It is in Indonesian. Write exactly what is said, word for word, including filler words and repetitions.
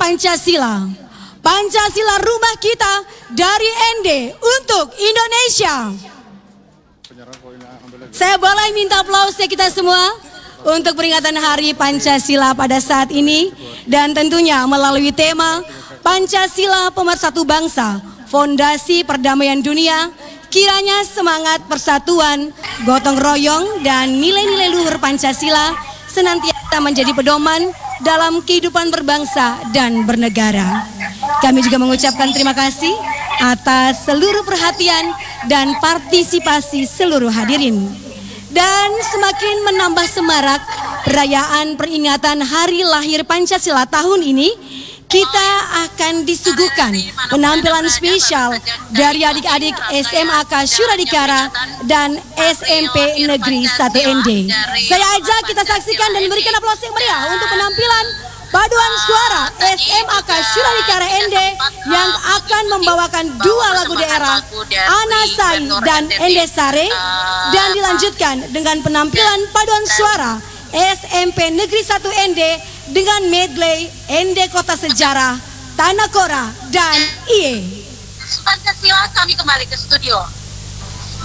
Pancasila. Pancasila rumah kita dari N D untuk Indonesia. Saya boleh minta aplausnya kita semua untuk peringatan Hari Pancasila pada saat ini. Dan tentunya melalui tema Pancasila Pemersatu Bangsa, Fondasi Perdamaian Dunia, kiranya semangat persatuan, gotong royong, dan nilai-nilai luhur Pancasila senantiasa menjadi pedoman dalam kehidupan berbangsa dan bernegara. Kami juga mengucapkan terima kasih atas seluruh perhatian dan partisipasi seluruh hadirin. Dan semakin menambah semarak perayaan peringatan Hari Lahir Pancasila tahun ini, kita akan disuguhkan penampilan spesial dari adik-adik S M A K Syuradikara dan S M P Negeri satu N D. Saya ajak kita saksikan dan berikan aplaus yang meriah untuk penampilan paduan suara S M A K Syuradikara N D yang akan membawakan dua lagu daerah, Anasai dan Endesare, dan dilanjutkan dengan penampilan paduan suara S M P Negeri satu N D dengan medley N D Kota Sejarah, Tanah Kora, dan I E. Pancasila, kami kembali ke studio.